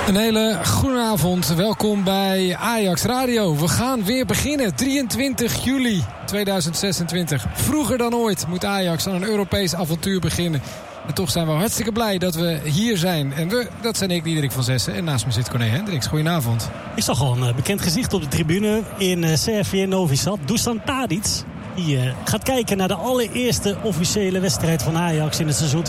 Een hele goede avond. Welkom bij Ajax Radio. We gaan weer beginnen. 23 juli 2026. Vroeger dan ooit moet Ajax aan een Europees avontuur beginnen. En toch zijn we hartstikke blij dat we hier zijn. En we, dat zijn ik, Diederik van Zessen. En naast me zit Corné Hendricks. Goedenavond. Ik zag al een bekend gezicht op de tribune in Servië en Novi Sad. Dusan Tadic. Die gaat kijken naar de allereerste officiële wedstrijd van Ajax in het seizoen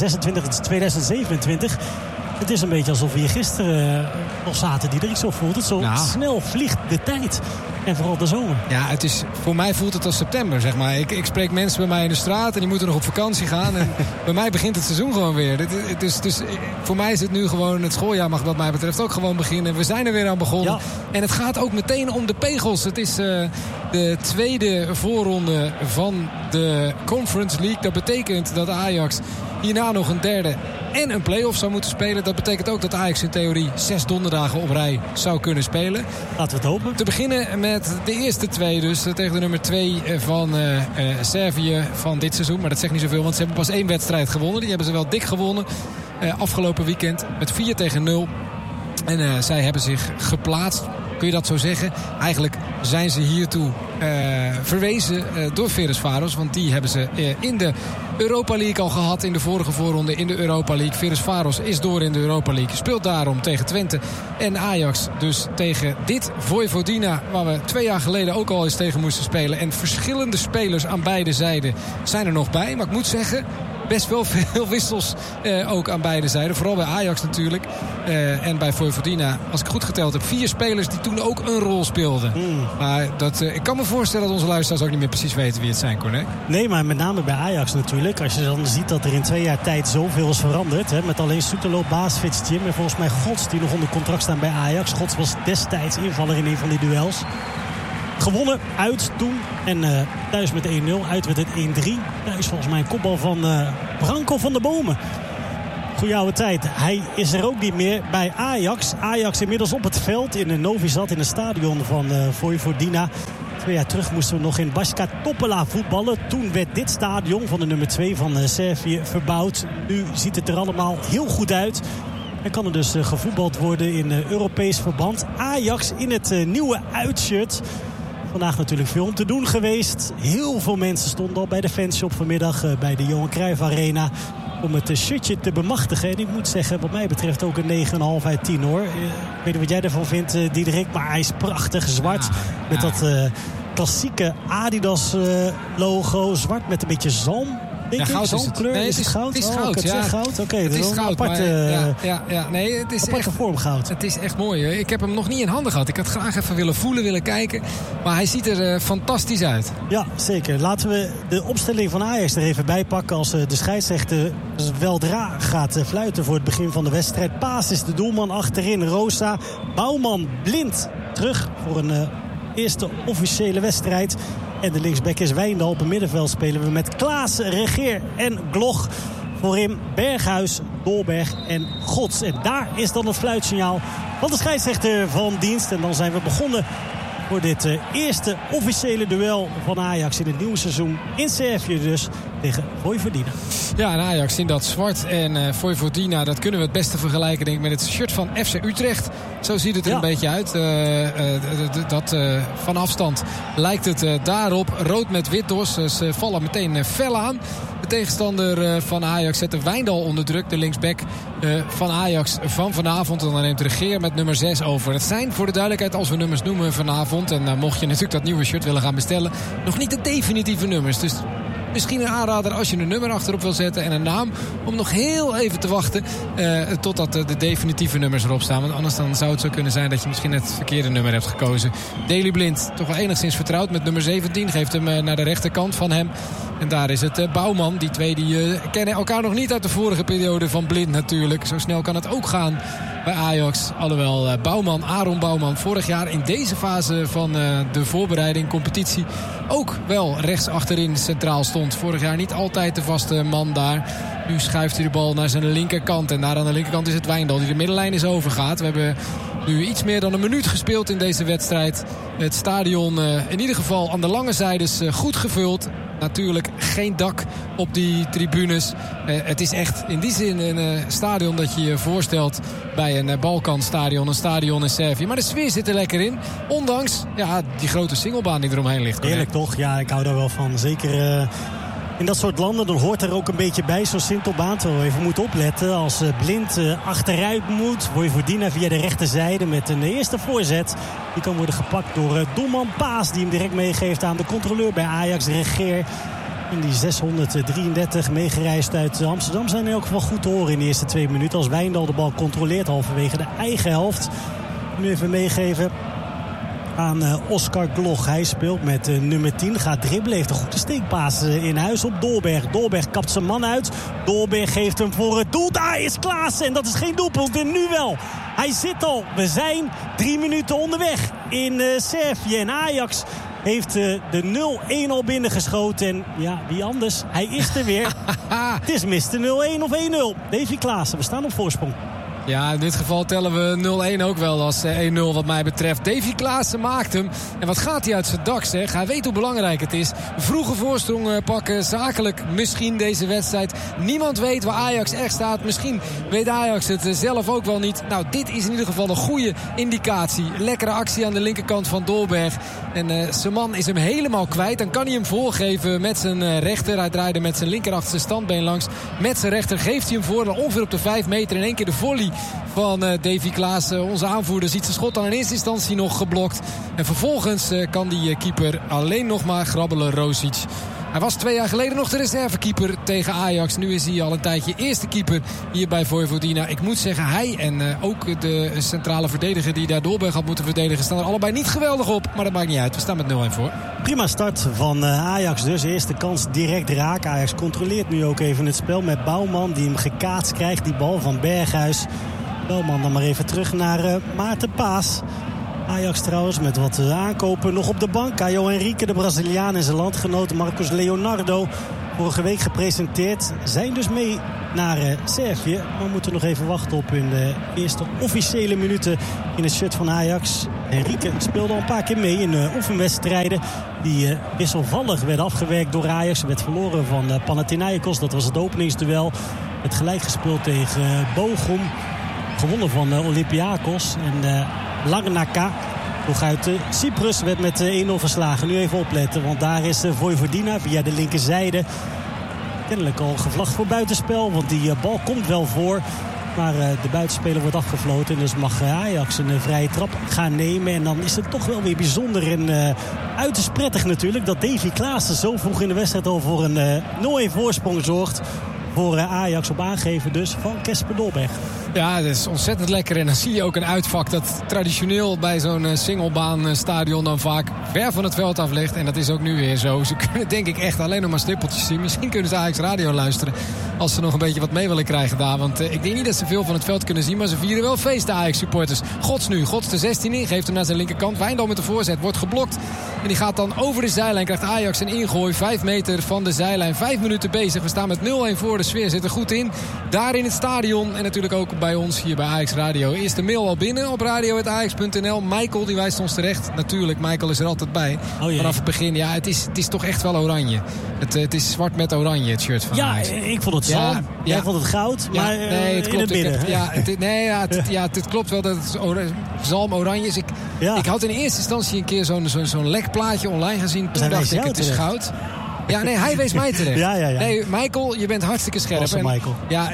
2026-2027. Het is een beetje alsof we hier gisteren nog zaten, Diederik. Zo voelt het. Zo snel vliegt de tijd. En vooral de zomer. Ja, voor mij voelt het als september, zeg maar. Ik spreek mensen bij mij in de straat en die moeten nog op vakantie gaan. En bij mij begint het seizoen gewoon weer. Dus voor mij is het nu gewoon, het schooljaar mag wat mij betreft ook gewoon beginnen. We zijn er weer aan begonnen. Ja. En het gaat ook meteen om de pegels. Het is de tweede voorronde van de Conference League. Dat betekent dat Ajax hierna nog een derde en een play-off zou moeten spelen. Dat betekent ook dat Ajax in theorie 6 donderdagen op rij zou kunnen spelen. Laten we het hopen. Te beginnen met de eerste twee dus. Tegen de nummer 2 van Servië van dit seizoen. Maar dat zegt niet zoveel, want ze hebben pas 1 wedstrijd gewonnen. Die hebben ze wel dik gewonnen. Afgelopen weekend met 4-0. En zij hebben zich geplaatst. Kun je dat zo zeggen? Eigenlijk zijn ze hiertoe verwezen door Ferencváros. Want die hebben ze in de Europa League al gehad. In de vorige voorronde in de Europa League. Ferencváros is door in de Europa League. Speelt daarom tegen Twente. En Ajax dus tegen dit Vojvodina. Waar we 2 jaar geleden ook al eens tegen moesten spelen. En verschillende spelers aan beide zijden zijn er nog bij. Maar ik moet zeggen, best wel veel wissels ook aan beide zijden. Vooral bij Ajax natuurlijk. En bij Vojvodina, als ik goed geteld heb, 4 spelers die toen ook een rol speelden. Maar ik kan me voorstellen dat onze luisteraars ook niet meer precies weten wie het zijn, Corné. Nee, maar met name bij Ajax natuurlijk. Als je dan ziet dat er in 2 jaar tijd zoveel is veranderd. Hè, met alleen Soetelo, Baasvits, Jim en volgens mij Gods die nog onder contract staan bij Ajax. Gods was destijds invaller in een van die duels. Gewonnen uit toen en thuis met 1-0. Uit met het 1-3. Thuis volgens mij een kopbal van Branko van der Bomen. Goeie oude tijd. Hij is er ook niet meer bij Ajax. Ajax inmiddels op het veld in Novi Sad in het stadion van Vojvodina. 2 jaar terug moesten we nog in Baška Topola voetballen. Toen werd dit stadion van de nummer 2 van Servië verbouwd. Nu ziet het er allemaal heel goed uit. En kan er dus gevoetbald worden in Europees verband. Ajax in het nieuwe uitshirt. Vandaag natuurlijk veel om te doen geweest. Heel veel mensen stonden al bij de fanshop vanmiddag bij de Johan Cruijff Arena om het shirtje te bemachtigen. En ik moet zeggen, wat mij betreft ook een 9,5 uit 10 hoor. Ik weet niet wat jij ervan vindt, Diederik, maar hij is prachtig zwart. Met dat klassieke Adidas logo. Zwart met een beetje zalm. Ja, goud is het. Nee, is het goud? Het is goud, ja. Goud? Oké, het is goud, aparte, nee, het is aparte vorm goud. Het is echt mooi. Ik heb hem nog niet in handen gehad. Ik had graag even willen voelen, willen kijken. Maar hij ziet er fantastisch uit. Ja, zeker. Laten we de opstelling van Ajax er even bij pakken als de scheidsrechter weldra gaat fluiten voor het begin van de wedstrijd. Paas is de doelman, achterin Rosa. Bouwman Blind terug voor een eerste officiële wedstrijd. En de linksback is Wijndal. Op het middenveld spelen we met Klaas, Regeer en Gloch. Voorin Berghuis, Dolberg en Gods. En daar is dan het fluitsignaal van de scheidsrechter van dienst. En dan zijn we begonnen voor dit eerste officiële duel van Ajax in het nieuwe seizoen. In Servië dus, tegen Vojvodina. Ja, en Ajax in dat zwart en Vojvodina, dat kunnen we het beste vergelijken denk ik met het shirt van FC Utrecht. Zo ziet het er een beetje uit. Van afstand lijkt het daarop. Rood met wit dos. Ze vallen meteen fel aan. De tegenstander van Ajax zet de Wijndal onder druk. De linksback van Ajax van vanavond. En dan neemt Regeer met nummer 6 over. Het zijn voor de duidelijkheid, als we nummers noemen vanavond, en mocht je natuurlijk dat nieuwe shirt willen gaan bestellen, nog niet de definitieve nummers. Dus misschien een aanrader als je een nummer achterop wil zetten en een naam, om nog heel even te wachten totdat de definitieve nummers erop staan. Want anders dan zou het zo kunnen zijn dat je misschien het verkeerde nummer hebt gekozen. Daley Blind, toch wel enigszins vertrouwd met nummer 17. Geeft hem naar de rechterkant van hem. En daar is het Bouwman. Die twee die kennen elkaar nog niet uit de vorige periode van Blind natuurlijk. Zo snel kan het ook gaan bij Ajax. Alhoewel Aaron Bouwman vorig jaar in deze fase van de voorbereiding, competitie, ook wel rechts achterin centraal stond. Vorig jaar niet altijd de vaste man daar. Nu schuift hij de bal naar zijn linkerkant. En daar aan de linkerkant is het Wijndal die de middenlijn is overgaat. We hebben nu iets meer dan een minuut gespeeld in deze wedstrijd. Het stadion in ieder geval aan de lange zijdes goed gevuld. Natuurlijk geen dak op die tribunes. Het is echt in die zin een stadion dat je je voorstelt bij een Balkanstadion, een stadion in Servië. Maar de sfeer zit er lekker in. Ondanks die grote singelbaan die eromheen ligt. Heerlijk toch? Ja, ik hou daar wel van. Zeker in dat soort landen, dan hoort er ook een beetje bij zo'n sintelbaan. Terwijl we even moeten opletten. Als Blind achteruit moet, Vojvodina via de rechterzijde met een eerste voorzet. Die kan worden gepakt door doelman Paas, die hem direct meegeeft aan de controleur bij Ajax, de Regeer. En die 633 meegereisd uit Amsterdam zijn in elk geval goed te horen in de eerste 2 minuten. Als Wijndal de bal controleert halverwege de eigen helft. Nu even meegeven aan Oscar Gloch. Hij speelt met nummer 10. Gaat dribbelen. Heeft een goede steekpaas in huis op Dolberg. Dolberg kapt zijn man uit. Dolberg geeft hem voor het doel. Daar is Klaassen. En dat is geen doelpunt. En nu wel. Hij zit al. We zijn 3 minuten onderweg in Servië. En Ajax heeft de 0-1 al binnengeschoten. En ja, wie anders? Hij is er weer. Het is Mr. 0-1 of 1-0. Davy Klaassen. We staan op voorsprong. Ja, in dit geval tellen we 0-1 ook wel als 1-0 wat mij betreft. Davy Klaassen maakt hem. En wat gaat hij uit zijn dak, zeg. Hij weet hoe belangrijk het is. Vroege voorsprong pakken. Zakelijk misschien deze wedstrijd. Niemand weet waar Ajax echt staat. Misschien weet Ajax het zelf ook wel niet. Nou, dit is in ieder geval een goede indicatie. Lekkere actie aan de linkerkant van Dolberg. En zijn man is hem helemaal kwijt. Dan kan hij hem voorgeven met zijn rechter. Hij draaide met zijn linkerachterste standbeen langs. Met zijn rechter geeft hij hem voor. Dan ongeveer op de 5 meter in één keer de volley van Davy Klaassen. Onze aanvoerder ziet zijn schot dan in eerste instantie nog geblokt. En vervolgens kan die keeper alleen nog maar grabbelen, Rosic. Hij was 2 jaar geleden nog de reservekeeper tegen Ajax. Nu is hij al een tijdje eerste keeper hier bij Vojvodina. Ik moet zeggen, hij en ook de centrale verdediger die daar Dolberg had moeten verdedigen, staan er allebei niet geweldig op. Maar dat maakt niet uit. We staan met 0-1 voor. Prima start van Ajax dus. Eerste kans direct raak. Ajax controleert nu ook even het spel met Bouwman, die hem gekaatst krijgt. Die bal van Berghuis. Bouwman dan maar even terug naar Maarten Paas. Ajax trouwens met wat aankopen nog op de bank. Caio Henrique, de Braziliaan en zijn landgenoot Marcos Leonardo. Vorige week gepresenteerd. Zijn dus mee naar Servië. Maar we moeten nog even wachten op hun eerste officiële minuten in het shirt van Ajax. Henrique speelde al een paar keer mee in oefenwedstrijden. Die wisselvallig werden afgewerkt door Ajax. Werd verloren van Panathinaikos. Dat was het openingsduel. Het gelijk gespeeld tegen Bochum. Gewonnen van Olympiakos. En Larnaca, nog uit Cyprus, werd met 1-0 verslagen. Nu even opletten, want daar is Vojvodina via de linkerzijde. Kennelijk al gevlacht voor buitenspel, want die bal komt wel voor. Maar de buitenspeler wordt afgefloten. En dus mag Ajax een vrije trap gaan nemen. En dan is het toch wel weer bijzonder en uiterst prettig natuurlijk dat Davy Klaassen zo vroeg in de wedstrijd al voor een 0-1 voorsprong zorgt. Voor Ajax op aangeven dus van Kesper Dolberg. Ja, dat is ontzettend lekker. En dan zie je ook een uitvak dat traditioneel bij zo'n singlebaanstadion dan vaak ver van het veld af ligt. En dat is ook nu weer zo. Ze kunnen denk ik echt alleen nog maar stippeltjes zien. Misschien kunnen ze Ajax Radio luisteren als ze nog een beetje wat mee willen krijgen daar. Want ik denk niet dat ze veel van het veld kunnen zien. Maar ze vieren wel feest, de Ajax supporters. Gods de 16 in, geeft hem naar zijn linkerkant. Wijndal met de voorzet, wordt geblokt. En die gaat dan over de zijlijn. Krijgt Ajax een ingooi, 5 meter van de zijlijn. 5 minuten bezig. We staan met 0-1 voor. De sfeer zit er goed in. Daar in het stadion en natuurlijk ook bij ons hier bij Ajax Radio. Eerst de mail al binnen op radio@ajax.nl. Michael die wijst ons terecht. Natuurlijk, Michael is er altijd bij. Vanaf het begin, ja, het is toch echt wel oranje. Het is zwart met oranje, het shirt van Ajax. Ja, ik vond het zalm. Jij vond het goud, maar nee, het klopt, in het midden. Het klopt wel dat het zalm oranje is. Ik had in eerste instantie een keer zo'n lekplaatje online gezien. Toen dacht ik, het is goud. Ja, nee, hij wees mij terecht. Ja. Nee, Michael, je bent hartstikke scherp. Michael. Ja,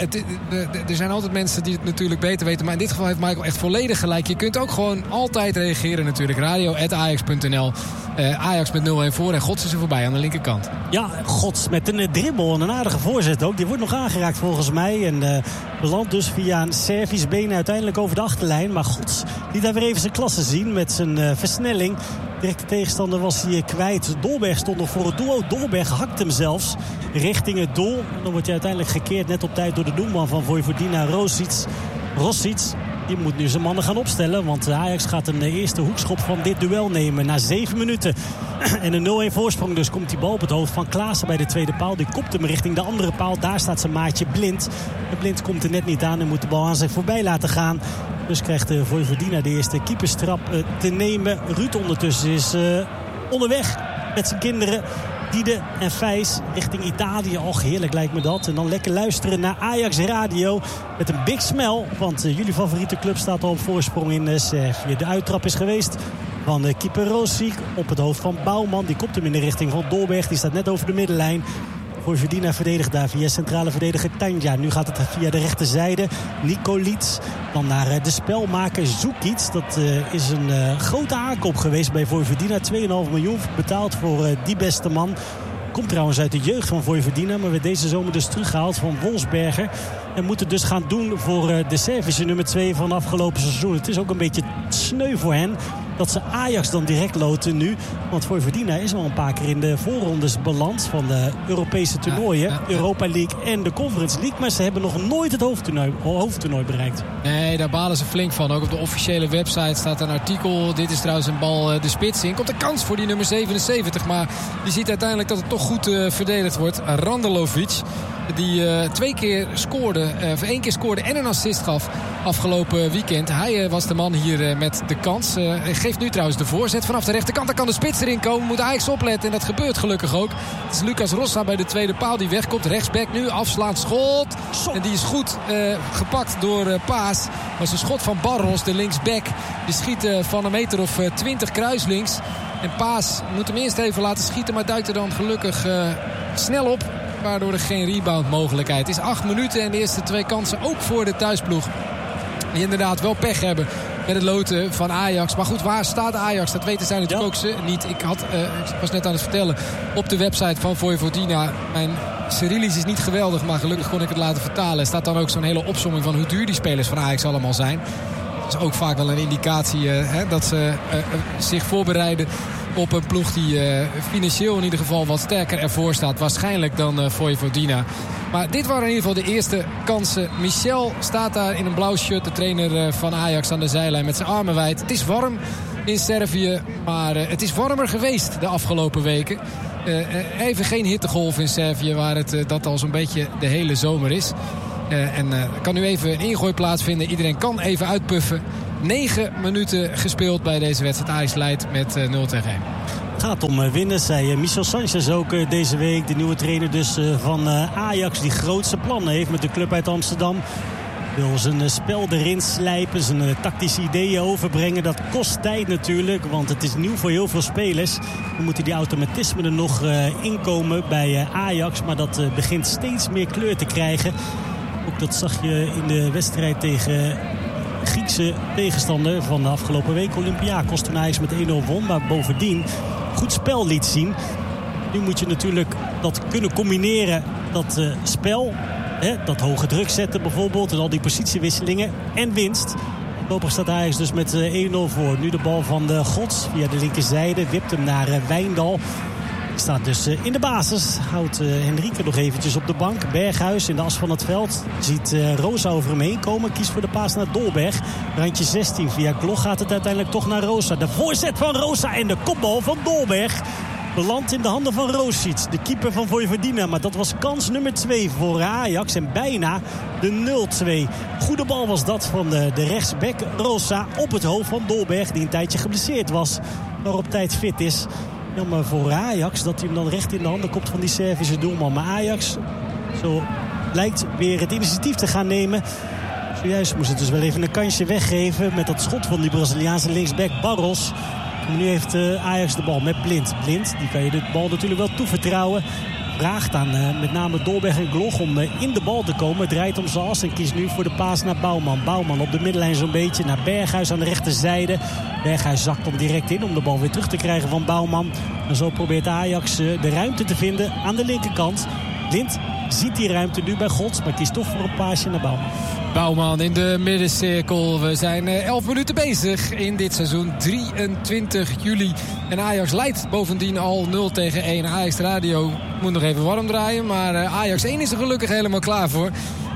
er zijn altijd mensen die het natuurlijk beter weten. Maar in dit geval heeft Michael echt volledig gelijk. Je kunt ook gewoon altijd reageren natuurlijk. Radio@ajax.nl. Ajax met 0-1 voor en Gods is er voorbij aan de linkerkant. Ja, Gods met een dribbel en een aardige voorzet ook. Die wordt nog aangeraakt volgens mij. En belandt dus via een Servisch been uiteindelijk over de achterlijn. Maar Gods liet daar weer even zijn klasse zien met zijn versnelling. Directe tegenstander was hij kwijt. Dolberg stond nog voor het doel. Dolberg hakt hem zelfs richting het doel. Dan wordt hij uiteindelijk gekeerd net op tijd door de doelman van Vojvodina, Rosic. die moet nu zijn mannen gaan opstellen. Want Ajax gaat een eerste hoekschop van dit duel nemen na 7 minuten. En een 0-1 voorsprong. Dus komt die bal op het hoofd van Klaassen bij de tweede paal. Die kopt hem richting de andere paal. Daar staat zijn maatje Blind. En Blind komt er net niet aan en moet de bal aan zich voorbij laten gaan. Dus krijgt Vojvodina de eerste keeperstrap te nemen. Ruud ondertussen is onderweg met zijn kinderen. Diede en Vijs richting Italië. Och, heerlijk lijkt me dat. En dan lekker luisteren naar Ajax Radio met een big smell. Want jullie favoriete club staat al op voorsprong in Servië. De uittrap is geweest van keeper Rosic op het hoofd van Bouwman. Die kopt hem in de richting van Dolberg. Die staat net over de middenlijn. Vojvodina verdedigt daar via centrale verdediger Tanja. Nu gaat het via de rechterzijde. Nikolic. Dan naar de spelmaker Zukic. Dat is een grote aankoop geweest bij Vojvodina. 2,5 miljoen betaald voor die beste man. Komt trouwens uit de jeugd van Vojvodina. Maar werd deze zomer dus teruggehaald van Wolfsberger. En moet het dus gaan doen voor de Servische nummer 2 van afgelopen seizoen. Het is ook een beetje sneu voor hen dat ze Ajax dan direct loten nu. Want Vojvodina is al een paar keer in de voorrondes beland van de Europese toernooien. Ja. Europa League en de Conference League. Maar ze hebben nog nooit het hoofdtoernooi bereikt. Nee, daar balen ze flink van. Ook op de officiële website staat een artikel. Dit is trouwens een bal de spits in. Komt een kans voor die nummer 77. Maar je ziet uiteindelijk dat het toch goed verdedigd wordt. Randelovic. Die 2 keer scoorde, of 1 keer scoorde en een assist gaf afgelopen weekend. Hij was de man hier met de kans. Geeft nu trouwens de voorzet vanaf de rechterkant. Dan kan de spits erin komen. Moet Ajax opletten. En dat gebeurt gelukkig ook. Het is Lucas Rossa bij de tweede paal die wegkomt. Rechtsback nu. Afslaand schot. En die is goed gepakt door Paas. Dat was een schot van Barros, de linksback. Die schiet van een meter of 20 kruislinks. En Paas moet hem eerst even laten schieten. Maar duikt er dan gelukkig snel op. Waardoor er geen rebound mogelijkheid is. 8 minuten en de eerste 2 kansen ook voor de thuisploeg. Die inderdaad wel pech hebben met het loten van Ajax. Maar goed, waar staat Ajax? Dat weten zij natuurlijk ook ze niet. Ik was net aan het vertellen op de website van Vojvodina. Mijn Cyrillisch is niet geweldig, maar gelukkig kon ik het laten vertalen. Er staat dan ook zo'n hele opsomming van hoe duur die spelers van Ajax allemaal zijn. Dat is ook vaak wel een indicatie dat ze zich voorbereiden op een ploeg die financieel in ieder geval wat sterker ervoor staat. Waarschijnlijk dan Vojvodina. Maar dit waren in ieder geval de eerste kansen. Michel staat daar in een blauw shirt. De trainer van Ajax aan de zijlijn met zijn armen wijd. Het is warm in Servië. Maar het is warmer geweest de afgelopen weken. Even geen hittegolf in Servië. Waar het dat al zo'n beetje de hele zomer is. Er kan nu even een ingooi plaatsvinden. Iedereen kan even uitpuffen. 9 minuten gespeeld bij deze wedstrijd. Ajax leidt met 0-1. Gaat om winnen, zei Michel Sanchez ook deze week. De nieuwe trainer dus van Ajax, die grootste plannen heeft met de club uit Amsterdam. Wil zijn spel erin slijpen, zijn tactische ideeën overbrengen. Dat kost tijd natuurlijk, want het is nieuw voor heel veel spelers. Dan moeten die automatismen er nog inkomen bij Ajax. Maar dat begint steeds meer kleur te krijgen. Ook dat zag je in de wedstrijd tegen Griekse tegenstander van de afgelopen week. Olympiakos, toen Ajax met 1-0 won, maar bovendien goed spel liet zien. Nu moet je natuurlijk dat kunnen combineren, dat spel, dat hoge druk zetten bijvoorbeeld en al die positiewisselingen en winst. Voorlopig staat Ajax dus met 1-0 voor. Nu de bal van de Gods via de linkerzijde, wipt hem naar Wijndal. Staat dus in de basis. Houdt Henrique nog eventjes op de bank. Berghuis in de as van het veld. Ziet Rosa over hem heen komen. Kiest voor de paas naar Dolberg. Randje 16. Via Gloch gaat het uiteindelijk toch naar Rosa. De voorzet van Rosa en de kopbal van Dolberg. Belandt in de handen van Rosic. De keeper van Vojvodina. Maar dat was kans nummer 2 voor Ajax. En bijna de 0-2. Goede bal was dat van de rechtsback Rosa. Op het hoofd van Dolberg. Die een tijdje geblesseerd was. Maar op tijd fit is. Jammer voor Ajax dat hij hem dan recht in de handen komt van die Servische doelman. Maar Ajax, zo lijkt weer het initiatief te gaan nemen. Zojuist moest het dus wel even een kansje weggeven met dat schot van die Braziliaanse linksback Barros. En nu heeft Ajax de bal met Blind. Blind, die kan je de bal natuurlijk wel toevertrouwen. Vraagt aan met name Dolberg en Gloch om in de bal te komen. Draait om zijn as en kiest nu voor de paas naar Bouwman. Bouwman op de middenlijn zo'n beetje naar Berghuis aan de rechterzijde. Berghuis zakt dan direct in om de bal weer terug te krijgen van Bouwman. En zo probeert Ajax de ruimte te vinden aan de linkerkant. Blind ziet die ruimte nu bij Gods, maar kiest toch voor een paasje naar Bouwman. Bouwman in de middencirkel. We zijn 11 minuten bezig in dit seizoen. 23 juli. En Ajax leidt bovendien al 0-1. Ajax Radio moet nog even warm draaien. Maar Ajax 1 is er gelukkig helemaal klaar voor.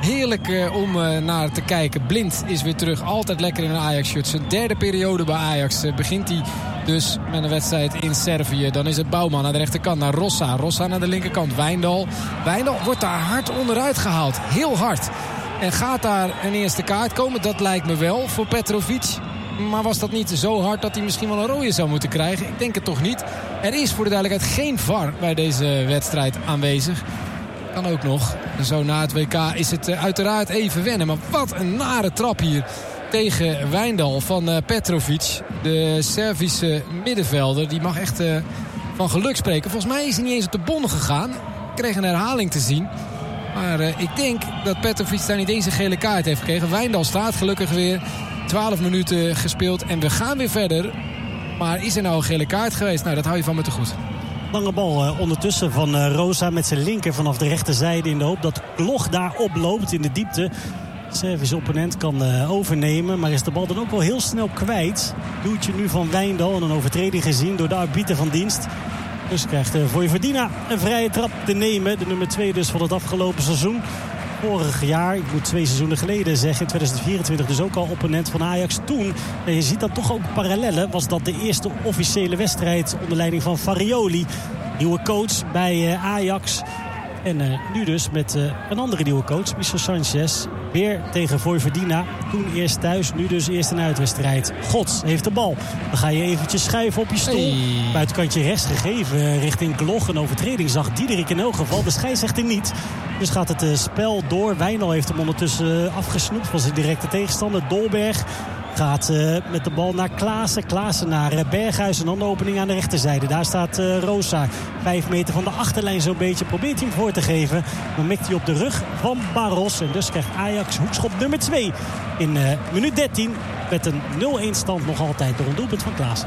Heerlijk om naar te kijken. Blind is weer terug. Altijd lekker in een Ajax-shirt. Zijn derde periode bij Ajax begint hij dus met een wedstrijd in Servië. Dan is het Bouwman naar de rechterkant, naar Rossa. Rossa naar de linkerkant, Wijndal. Wijndal wordt daar hard onderuit gehaald. Heel hard. En gaat daar een eerste kaart komen? Dat lijkt me wel voor Petrovic. Maar was dat niet zo hard dat hij misschien wel een rode zou moeten krijgen? Ik denk het toch niet. Er is voor de duidelijkheid geen VAR bij deze wedstrijd aanwezig. Kan ook nog. Zo na het WK is het uiteraard even wennen. Maar wat een nare trap hier tegen Wijndal van Petrovic. De Servische middenvelder. Die mag echt van geluk spreken. Volgens mij is hij niet eens op de bon gegaan. Ik kreeg een herhaling te zien. Maar ik denk dat Petrovic daar niet eens een gele kaart heeft gekregen. Wijndal staat gelukkig weer. 12 minuten gespeeld en we gaan weer verder. Maar is er nou een gele kaart geweest? Nou, dat hou je van me te goed. Lange bal ondertussen van Rosa met zijn linker vanaf de rechterzijde. In de hoop dat Gloch daar oploopt in de diepte. De Servische opponent kan overnemen. Maar is de bal dan ook wel heel snel kwijt. Duwtje nu van Wijndal. En een overtreding gezien door de arbiter van dienst. Dus krijgt Vojvodina een vrije trap te nemen. De nummer 2 dus van het afgelopen seizoen. Vorig jaar, ik moet 2 seizoenen geleden zeggen, in 2024 dus ook al opponent van Ajax. Toen, en je ziet dan toch ook parallellen, was dat de eerste officiële wedstrijd onder leiding van Farioli. Nieuwe coach bij Ajax. En nu dus met een andere nieuwe coach, Michel Sanchez. Weer tegen Vojvodina. Toen eerst thuis, nu dus eerst een uitwedstrijd. Gods heeft de bal. Dan ga je eventjes schuiven op je stoel. Hey. Buitenkantje rechts gegeven richting Gloch. Een overtreding zag Diederik in elk geval. De scheidsrechter niet. Dus gaat het spel door. Wijndal heeft hem ondertussen afgesnoept. Was de directe tegenstander. Dolberg gaat met de bal naar Klaassen. Klaassen naar Berghuis. En dan de opening aan de rechterzijde. Daar staat Rosa. 5 meter van de achterlijn zo'n beetje. Probeert hij hem voor te geven. Dan mikt hij op de rug van Barros. En dus krijgt Ajax hoekschop nummer 2. In minuut 13 met een 0-1 stand nog altijd door een doelpunt van Klaassen.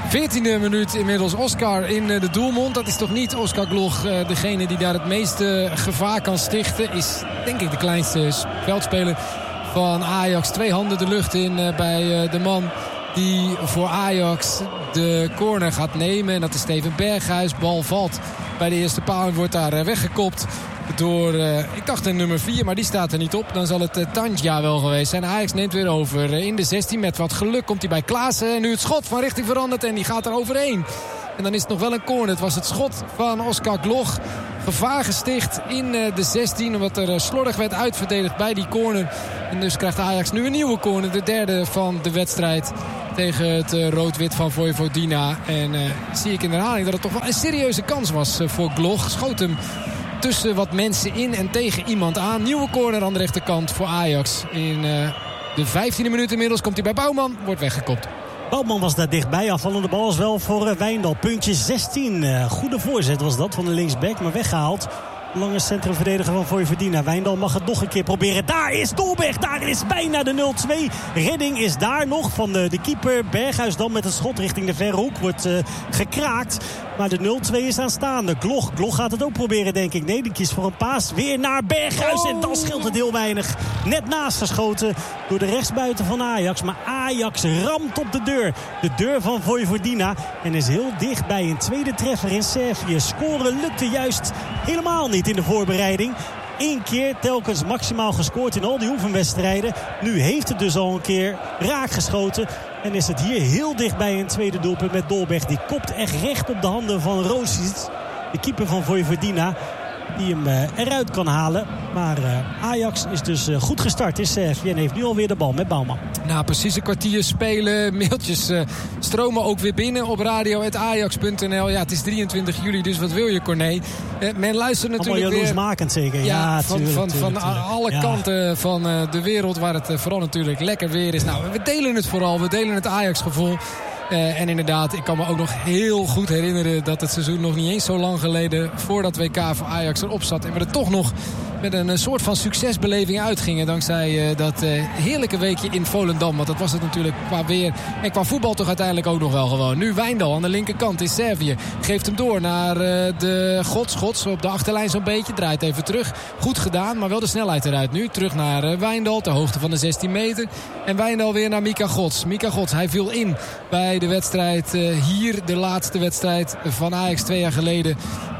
14e minuut inmiddels. Oscar in de doelmond. Dat is toch niet Oscar Gloch degene die daar het meeste gevaar kan stichten. Is denk ik de kleinste veldspeler van Ajax. 2 handen de lucht in bij de man die voor Ajax de corner gaat nemen. En dat is Steven Berghuis. Bal valt bij de eerste paal en wordt daar weggekopt door, ik dacht een nummer 4, maar die staat er niet op. Dan zal het Tandja wel geweest zijn. Ajax neemt weer over in de 16. Met wat geluk komt hij bij Klaassen. En nu het schot van richting verandert en die gaat er overheen. En dan is het nog wel een corner. Het was het schot van Oscar Gloch. Gevaar gesticht in de 16. Omdat er slordig werd uitverdedigd bij die corner. En dus krijgt Ajax nu een nieuwe corner. De derde van de wedstrijd tegen het rood-wit van Vojvodina. En zie ik in de herhaling dat het toch wel een serieuze kans was voor Gloch. Schoot hem tussen wat mensen in en tegen iemand aan. Nieuwe corner aan de rechterkant voor Ajax. In de 15e minuut inmiddels komt hij bij Bouwman. Wordt weggekopt. Bouwman was daar dichtbij. Afvallende bal is wel voor Wijndal. Puntje 16. Goede voorzet was dat van de linksback. Maar weggehaald. Lange centrumverdediger van Vojvodina. Wijndal mag het nog een keer proberen. Daar is Dolberg. Daar is bijna de 0-2. Redding is daar nog van de keeper. Berghuis dan met een schot richting de verre hoek. Wordt gekraakt. Maar de 0-2 is aanstaande. Gloch gaat het ook proberen, denk ik. Nee, die kiest voor een paas. Weer naar Berghuis. En dan scheelt het heel weinig. Net naast geschoten door de rechtsbuiten van Ajax. Maar Ajax ramt op de deur. De deur van Vojvodina. En is heel dicht bij een tweede treffer in Servië. Scoren lukte juist helemaal niet in de voorbereiding. 1 keer telkens maximaal gescoord in al die oefenwedstrijden. Nu heeft het dus al een keer raak geschoten. En is het hier heel dicht bij een tweede doelpunt met Dolberg. Die kopt echt recht op de handen van Rosic. De keeper van Vojvodina. Die hem eruit kan halen. Maar Ajax is dus goed gestart in Servië. En heeft nu alweer de bal met Bouwman. Nou, precies een kwartier spelen. Mailtjes stromen ook weer binnen op radio@ajax.nl. Ja, het is 23 juli, dus wat wil je, Corné? Men luistert natuurlijk weer. Jaloersmakend zeker. Ja, van alle kanten van de wereld waar het vooral natuurlijk lekker weer is. Nou, we delen het vooral. We delen het Ajax-gevoel. En inderdaad, ik kan me ook nog heel goed herinneren dat het seizoen nog niet eens zo lang geleden voordat WK voor Ajax erop zat. En we er toch nog met een soort van succesbeleving uitgingen. Dankzij dat heerlijke weekje in Volendam. Want dat was het natuurlijk qua weer en qua voetbal toch uiteindelijk ook nog wel gewoon. Nu Wijndal aan de linkerkant in Servië. Geeft hem door naar de Gods op de achterlijn zo'n beetje. Draait even terug. Goed gedaan, maar wel de snelheid eruit nu. Terug naar Wijndal, ter hoogte van de 16 meter. En Wijndal weer naar Mika Gods. Mika Gods, hij viel in bij de wedstrijd hier. De laatste wedstrijd van Ajax 2 jaar geleden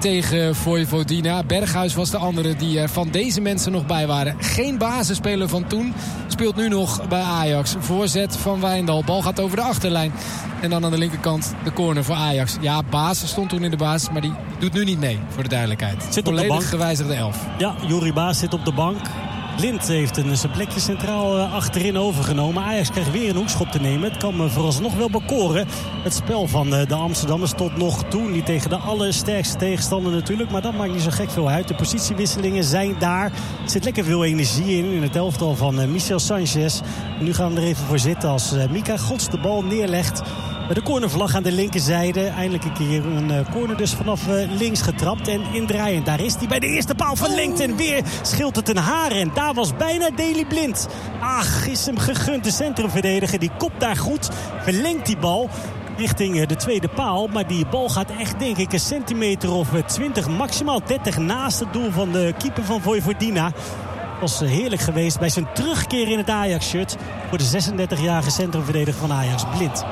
tegen Vojvodina. Berghuis was de andere die er van deze mensen nog bij waren. Geen basisspeler van toen. Speelt nu nog bij Ajax. Voorzet van Wijndal. Bal gaat over de achterlijn. En dan aan de linkerkant de corner voor Ajax. Ja, Baas stond toen in de basis, maar die doet nu niet mee, voor de duidelijkheid. Zit op de bank. Gewijzigde 11. Ja, Juri Baas zit op de bank. Blind heeft zijn plekje centraal achterin overgenomen. Ajax krijgt weer een hoekschop te nemen. Het kan me vooralsnog wel bekoren. Het spel van de Amsterdammers tot nog toe. Niet tegen de allersterkste tegenstander natuurlijk. Maar dat maakt niet zo gek veel uit. De positiewisselingen zijn daar. Er zit lekker veel energie in het elftal van Michel Sanchez. En nu gaan we er even voor zitten als Mika Gods de bal neerlegt. De cornervlag aan de linkerzijde. Eindelijk een keer een corner dus vanaf links getrapt. En indraaiend. Daar is hij bij de eerste paal verlengd. En weer scheelt het een haar. En daar was bijna Daley Blind. Ach, is hem gegund. De centrumverdediger die kopt daar goed. Verlengt die bal richting de tweede paal. Maar die bal gaat echt, denk ik, een centimeter of 20, maximaal 30 naast het doel van de keeper van Vojvodina. Was heerlijk geweest bij zijn terugkeer in het Ajax-shirt. Voor de 36-jarige centrumverdediger van Ajax, Blind.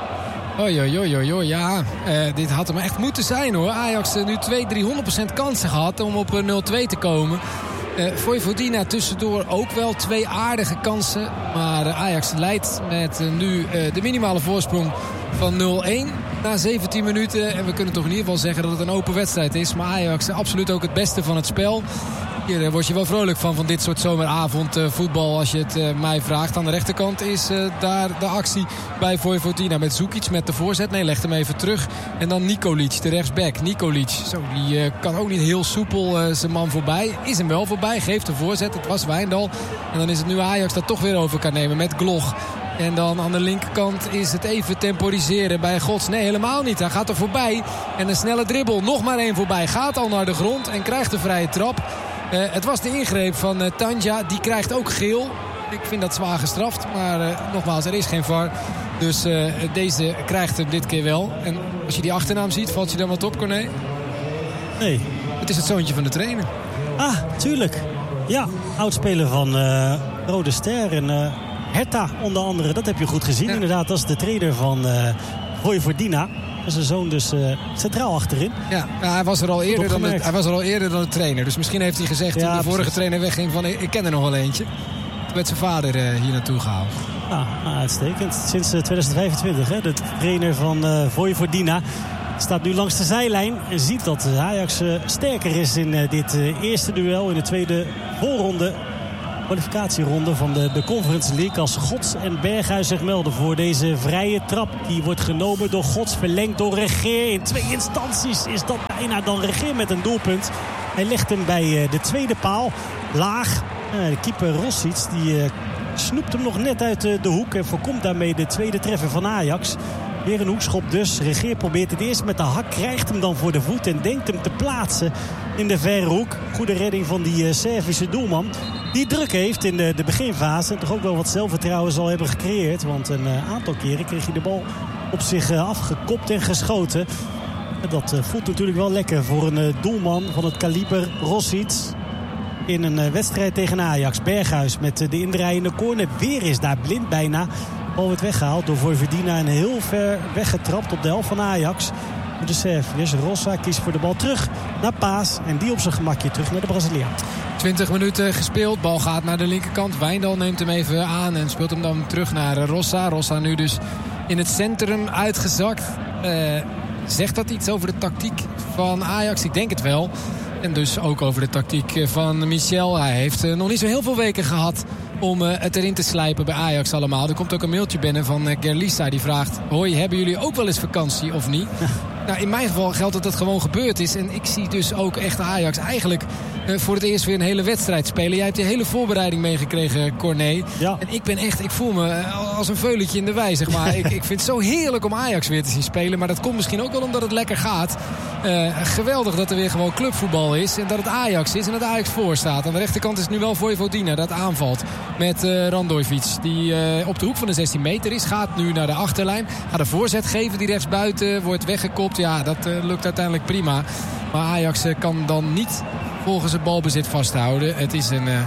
Oei, ja. Dit had hem echt moeten zijn, hoor. Ajax nu 200-300% kansen gehad om op 0-2 te komen. Vojvodina tussendoor ook wel 2 aardige kansen. Maar Ajax leidt met nu de minimale voorsprong van 0-1 na 17 minuten. En we kunnen toch in ieder geval zeggen dat het een open wedstrijd is. Maar Ajax absoluut ook het beste van het spel. Hier word je wel vrolijk van dit soort zomeravondvoetbal als je het mij vraagt. Aan de rechterkant is daar de actie bij Vojvodina met Zukic met de voorzet. Nee, legt hem even terug. En dan Nikolic, de rechtsback. Nikolic, die kan ook niet heel soepel zijn man voorbij. Is hem wel voorbij, geeft de voorzet. Het was Wijndal. En dan is het nu Ajax dat toch weer over kan nemen met Gloch. En dan aan de linkerkant is het even temporiseren bij Gods. Nee, helemaal niet. Hij gaat er voorbij. En een snelle dribbel. Nog maar 1 voorbij. Gaat al naar de grond en krijgt de vrije trap. Het was de ingreep van Tanja. Die krijgt ook geel. Ik vind dat zwaar gestraft. Maar nogmaals, er is geen VAR. Dus deze krijgt hem dit keer wel. En als je die achternaam ziet, valt je dan wat op, Corné? Nee. Het is het zoontje van de trainer. Ah, tuurlijk. Ja, oudspeler van Rode Ster en Hertha onder andere. Dat heb je goed gezien. Ja. Inderdaad, dat is de trainer van Vojvodina. En zijn zoon dus centraal achterin. Ja, hij was er al eerder dan de trainer. Dus misschien heeft hij gezegd toen de vorige trainer wegging van ik ken er nog wel eentje. Toen werd zijn vader hier naartoe gehaald. Uitstekend. Sinds 2025, hè, de trainer van Vojvodina staat nu langs de zijlijn en ziet dat Ajax sterker is in dit eerste duel. In de tweede voorronde, kwalificatieronde van de Conference League. Als Gods en Berghuis zich melden voor deze vrije trap. Die wordt genomen door Gods, verlengd door Regeer. In 2 instanties is dat bijna dan Regeer met een doelpunt. Hij legt hem bij de tweede paal. Laag. De keeper Rossic die snoept hem nog net uit de hoek. En voorkomt daarmee de tweede treffer van Ajax. Weer een hoekschop dus. Regeer probeert het eerst met de hak. Krijgt hem dan voor de voet en denkt hem te plaatsen in de verre hoek. Goede redding van die Servische doelman. Die druk heeft in de beginfase. En toch ook wel wat zelfvertrouwen zal hebben gecreëerd. Want een aantal keren kreeg hij de bal op zich afgekopt en geschoten. En dat voelt natuurlijk wel lekker voor een doelman van het kaliber Rossic. In een wedstrijd tegen Ajax. Berghuis met de indraaiende corner. Weer is daar Blind bijna. De bal wordt weggehaald door Vojvodina en heel ver weggetrapt op de helft van Ajax. De Serviërs. Rossa kiest voor de bal terug naar Paas. En die op zijn gemakje terug naar de Braziliaan. 20 minuten gespeeld. Bal gaat naar de linkerkant. Wijndal neemt hem even aan en speelt hem dan terug naar Rossa. Rossa nu dus in het centrum uitgezakt. Zegt dat iets over de tactiek van Ajax? Ik denk het wel. En dus ook over de tactiek van Michel. Hij heeft nog niet zo heel veel weken gehad om het erin te slijpen bij Ajax allemaal. Er komt ook een mailtje binnen van Gerlisa. Die vraagt, hoi, hebben jullie ook wel eens vakantie of niet? Nou, in mijn geval geldt dat het gewoon gebeurd is. En ik zie dus ook echt Ajax eigenlijk voor het eerst weer een hele wedstrijd spelen. Jij hebt die hele voorbereiding meegekregen, Corné. Ja. En ik voel me als een veulentje in de wei, zeg maar. ik vind het zo heerlijk om Ajax weer te zien spelen. Maar dat komt misschien ook wel omdat het lekker gaat. Geweldig dat er weer gewoon clubvoetbal is. En dat het Ajax is en dat Ajax voor staat. Aan de rechterkant is nu wel Vojvodina dat aanvalt. Met Randovic. Die op de hoek van de 16 meter is. Gaat nu naar de achterlijn. Gaat een voorzet geven die rechtsbuiten wordt weggekopt. Ja, dat lukt uiteindelijk prima. Maar Ajax kan dan niet volgens het balbezit vasthouden. Het is een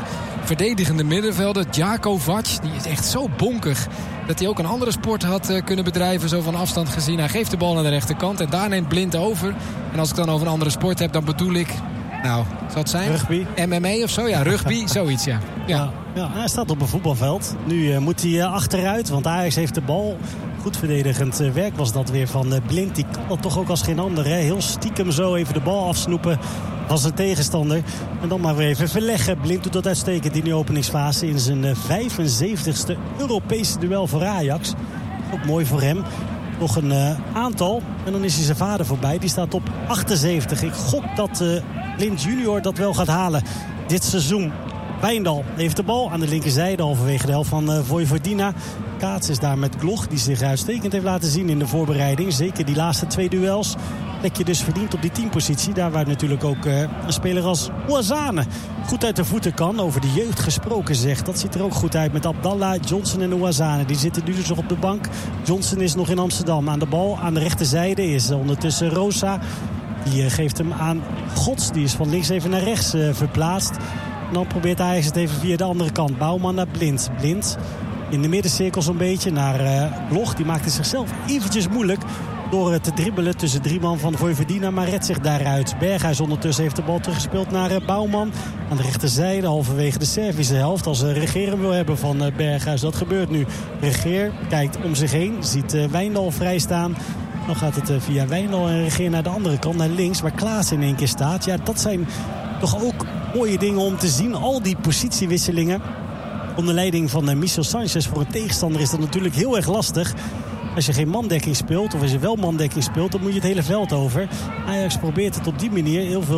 verdedigende middenvelder. Djakovac, die is echt zo bonkig dat hij ook een andere sport had kunnen bedrijven, zo van afstand gezien. Hij geeft de bal naar de rechterkant en daar neemt Blind over. En als ik dan over een andere sport heb, dan bedoel ik... Nou, zal het zijn? Rugby. MMA of zo? Ja, rugby, zoiets, ja. Ja, hij staat op een voetbalveld. Nu moet hij achteruit, want Ajax heeft de bal. Goed verdedigend werk was dat weer van Blind. Die kan dat toch ook als geen ander. Hè? Heel stiekem zo even de bal afsnoepen van zijn tegenstander. En dan maar weer even verleggen. Blind doet dat uitstekend in de openingsfase. In zijn 75ste Europese duel voor Ajax. Ook mooi voor hem. Nog een aantal. En dan is hij zijn vader voorbij. Die staat op 78. Ik gok dat Blind junior dat wel gaat halen dit seizoen. Wijndal heeft de bal aan de linkerzijde. Halverwege de helft van Vojvodina. Kaats is daar met Gloch, die zich uitstekend heeft laten zien in de voorbereiding. Zeker die laatste 2 duels. Plekje dus verdiend op die 10-positie. Daar waar natuurlijk ook een speler als Ouazzane goed uit de voeten kan. Over de jeugd gesproken zegt. Dat ziet er ook goed uit met Abdallah, Johnson en Ouazzane. Die zitten nu dus nog op de bank. Johnson is nog in Amsterdam. Aan de bal aan de rechterzijde is ondertussen Rosa. Die geeft hem aan Gods. Die is van links even naar rechts verplaatst. En dan probeert Ajax het even via de andere kant. Bouwman naar Blind. Blind in de middencirkel zo'n beetje naar Gloch. Die maakt het zichzelf eventjes moeilijk door te dribbelen tussen 3 man van Vojvodina, maar redt zich daaruit. Berghuis ondertussen heeft de bal teruggespeeld naar Bouwman. Aan de rechterzijde, halverwege de Servische helft. Als Regeer hem wil hebben van Berghuis. Dat gebeurt nu. Regeer kijkt om zich heen, ziet Wijndal vrijstaan. Dan gaat het via Wijndal en Regeer naar de andere kant, naar links, waar Klaas in één keer staat. Ja, dat zijn toch ook mooie dingen om te zien. Al die positiewisselingen onder leiding van Michel Sanchez. Voor een tegenstander is dat natuurlijk heel erg lastig. Als je geen mandekking speelt, of als je wel mandekking speelt, dan moet je het hele veld over. Ajax probeert het op die manier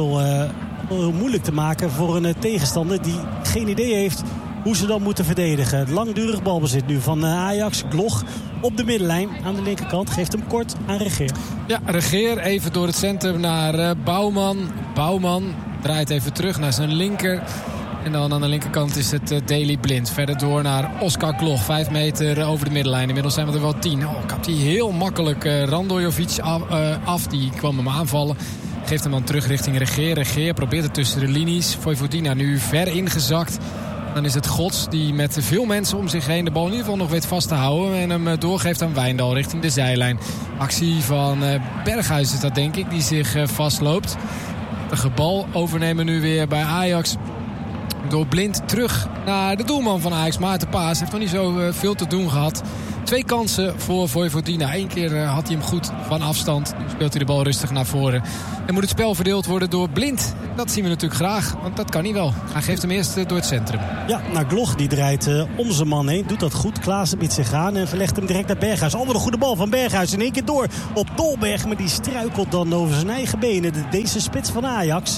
heel moeilijk te maken voor een tegenstander die geen idee heeft hoe ze dan moeten verdedigen. Langdurig balbezit nu van Ajax. Gloch op de middenlijn aan de linkerkant. Geeft hem kort aan Regeer. Ja, Regeer even door het centrum naar Bouwman. Bouwman draait even terug naar zijn linker. En dan aan de linkerkant is het Daley Blind. Verder door naar Oscar Gloch. 5 meter over de middenlijn. Inmiddels zijn we er wel 10. Kapt hij heel makkelijk Randojovic af. Die kwam hem aanvallen. Geeft hem dan terug richting Regeer. Regeer probeert het tussen de linies. Vojvodina nu ver ingezakt. Dan is het Gods die met veel mensen om zich heen de bal in ieder geval nog weet vast te houden. En hem doorgeeft aan Wijndal richting de zijlijn. Actie van Berghuis is dat, denk ik, die zich vastloopt. De bal overnemen nu weer bij Ajax. Door Blind terug naar de doelman van Ajax, Maarten Paas. Heeft nog niet zo veel te doen gehad. 2 kansen voor Vojvodina. 1 keer had hij hem goed van afstand. Nu speelt hij de bal rustig naar voren. En moet het spel verdeeld worden door Blind. Dat zien we natuurlijk graag, want dat kan hij wel. Hij geeft hem eerst door het centrum. Ja, naar Gloch, die draait om zijn man heen. Doet dat goed. Klaassen biedt zich aan en verlegt hem direct naar Berghuis. Wat een goede bal van Berghuis. In 1 keer door op Dolberg. Maar die struikelt dan over zijn eigen benen. Deze spits van Ajax.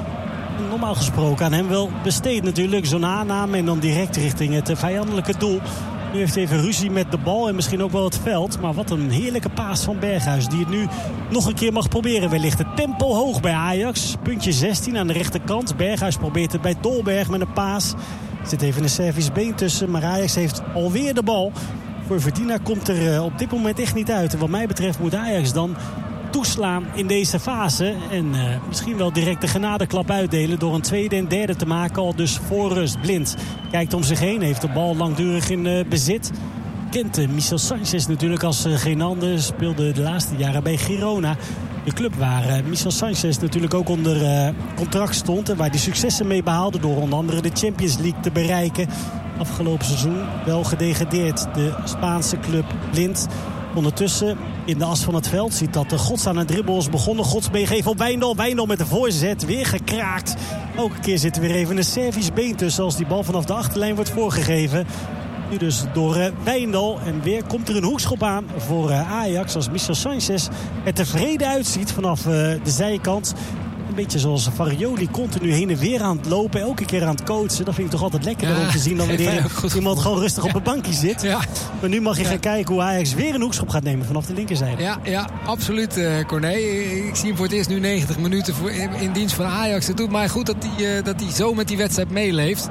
Normaal gesproken aan hem wel besteed natuurlijk. Zo'n aanname en dan direct richting het vijandelijke doel. Nu heeft hij even ruzie met de bal en misschien ook wel het veld. Maar wat een heerlijke paas van Berghuis. Die het nu nog een keer mag proberen. Wellicht het tempo hoog bij Ajax. Puntje 16 aan de rechterkant. Berghuis probeert het bij Dolberg met een paas. Er zit even een Servisch been tussen. Maar Ajax heeft alweer de bal. Vojvodina komt er op dit moment echt niet uit. En wat mij betreft moet Ajax dan toeslaan in deze fase. En misschien wel direct de genadeklap uitdelen door een tweede en derde te maken. Al dus voor rust. Blind kijkt om zich heen. Heeft de bal langdurig in bezit. Kent Michel Sanchez natuurlijk als geen ander. Speelde de laatste jaren bij Girona. De club waar Michel Sanchez natuurlijk ook onder contract stond. En waar hij successen mee behaalde door onder andere de Champions League te bereiken. Afgelopen seizoen wel gedegradeerd. De Spaanse club Blind. Ondertussen in de as van het veld ziet dat de Gods aan het dribbel is begonnen. Gods meegeven op Wijndal. Wijndal met de voorzet. Weer gekraakt. Elke keer zit er weer even een Servisch been tussen als die bal vanaf de achterlijn wordt voorgegeven. Nu dus door Wijndal. En weer komt er een hoekschop aan voor Ajax. Als Michel Sanchez er tevreden uitziet vanaf de zijkant. Een beetje zoals Farioli, continu heen en weer aan het lopen. Elke keer aan het coachen. Dat vind ik toch altijd lekkerder om te zien dan wanneer iemand gewoon rustig op een bankje zit. Ja. Maar nu mag je gaan kijken hoe Ajax weer een hoekschop gaat nemen vanaf de linkerzijde. Ja, absoluut, Corné. Ik zie hem voor het eerst nu 90 minuten in dienst van Ajax. Het doet mij goed dat hij zo met die wedstrijd meeleeft.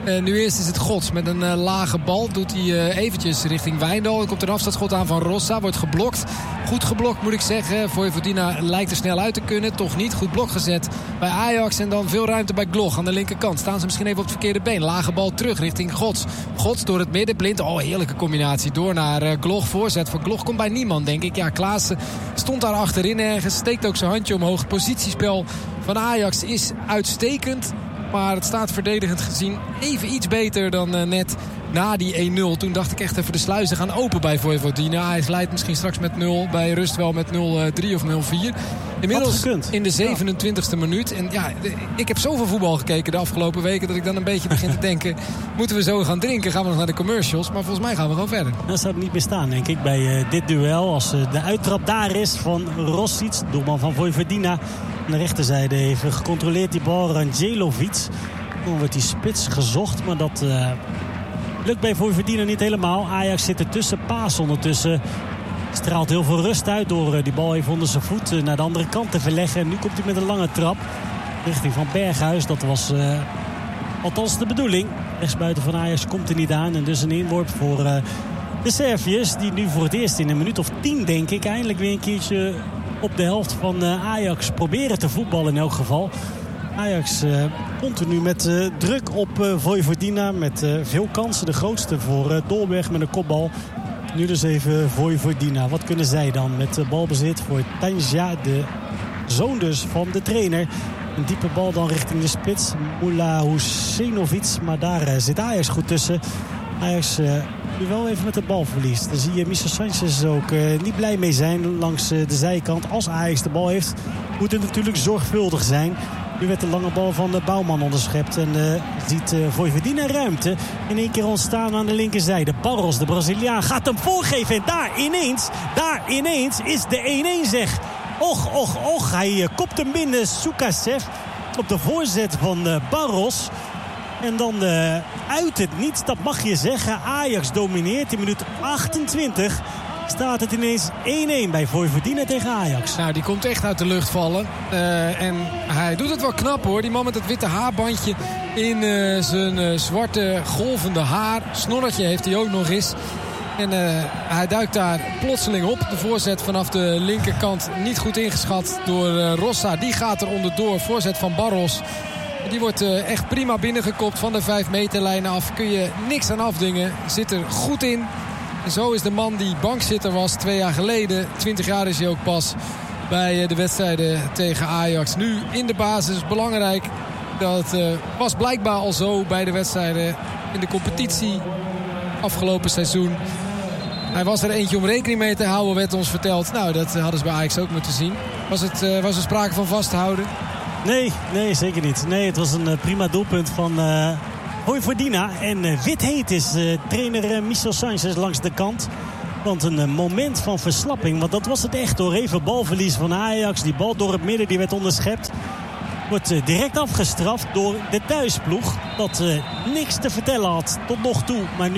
Nu eerst is het Gods met een lage bal. Doet hij eventjes richting Wijndal. Er komt een afstandsschot aan van Rossa. Wordt geblokt. Goed geblokt moet ik zeggen. Vojvodina lijkt er snel uit te kunnen. Toch niet. Goed blok gezet bij Ajax. En dan veel ruimte bij Gloch aan de linkerkant. Staan ze misschien even op het verkeerde been. Lage bal terug richting Gods. Gods door het midden. Blind. Oh, heerlijke combinatie. Door naar Gloch. Voorzet van Gloch komt bij niemand, denk ik. Ja, Klaassen stond daar achterin ergens. Steekt ook zijn handje omhoog. Het positiespel van Ajax is uitstekend. Maar het staat verdedigend gezien even iets beter dan net na die 1-0. Toen dacht ik echt even de sluizen gaan open bij Vojvodina. Hij leidt misschien straks met 0. Bij rust wel met 0-3 of 0-4. Inmiddels in de 27e minuut. En ja, ik heb zoveel voetbal gekeken de afgelopen weken dat ik dan een beetje begin te denken, moeten we zo gaan drinken? Gaan we nog naar de commercials? Maar volgens mij gaan we gewoon verder. Dat zou het niet bestaan, denk ik, bij dit duel. Als de uittrap daar is van Rosic, doelman van Vojvodina. Aan de rechterzijde even gecontroleerd die bal Rangelovic. Dan wordt die spits gezocht, maar dat lukt bij Vojvodina niet helemaal. Ajax zit ertussen, Paas ondertussen straalt heel veel rust uit door die bal even onder zijn voet naar de andere kant te verleggen. En nu komt hij met een lange trap richting Van Berghuis. Dat was althans de bedoeling. Rechtsbuiten van Ajax komt er niet aan. En dus een inworp voor de Serviërs, die nu voor het eerst in een minuut of 10, denk ik, eindelijk weer een keertje op de helft van Ajax proberen te voetballen in elk geval. Ajax continu met druk op Vojvodina. Met veel kansen. De grootste voor Dolberg met een kopbal. Nu dus even Vojvodina. Wat kunnen zij dan met balbezit voor Tanja, de zoon dus van de trainer. Een diepe bal dan richting de spits. Mula Husenovic. Maar daar zit Ajax goed tussen. Ajax nu wel even met de bal verliest. Dan zie je Michel Sanchez ook niet blij mee zijn langs de zijkant. Als Ajax de bal heeft, moet het natuurlijk zorgvuldig zijn. Nu werd de lange bal van de Bouwman onderschept. En ziet Vojvodina ruimte in één keer ontstaan aan de linkerzijde. Barros, de Braziliaan, gaat hem voorgeven. En daar ineens is de 1-1 zeg. Och. Hij kopt hem binnen. Sukasev op de voorzet van Barros. En dan uit het niets, dat mag je zeggen. Ajax domineert in minuut 28. Staat het ineens 1-1 bij Vojvodina tegen Ajax. Nou, die komt echt uit de lucht vallen. En hij doet het wel knap, hoor. Die man met het witte haarbandje in zijn zwarte golvende haar. Snorretje heeft hij ook nog eens. En hij duikt daar plotseling op. De voorzet vanaf de linkerkant niet goed ingeschat door Rossa. Die gaat er onderdoor. Voorzet van Barros. Die wordt echt prima binnengekopt van de 5 meterlijn af. Kun je niks aan afdingen. Zit er goed in. En zo is de man die bankzitter was 2 jaar geleden. 20 jaar is hij ook pas bij de wedstrijden tegen Ajax. Nu in de basis. Belangrijk. Dat was blijkbaar al zo bij de wedstrijden in de competitie afgelopen seizoen. Hij was er eentje om rekening mee te houden, werd ons verteld. Nou, dat hadden ze bij Ajax ook moeten zien. Was er sprake van vasthouden? Nee, zeker niet. Nee, het was een prima doelpunt van Vojvodina. En wit heet is trainer Michel Sanchez langs de kant. Want een moment van verslapping, want dat was het echt hoor. Even balverlies van Ajax. Die bal door het midden, die werd onderschept. Wordt direct afgestraft door de thuisploeg. Dat niks te vertellen had tot nog toe. Maar nu